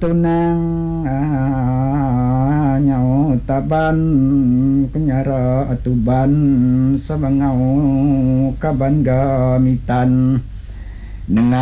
tu nang nhau taban kenyara atuban sabangau kaban gamitan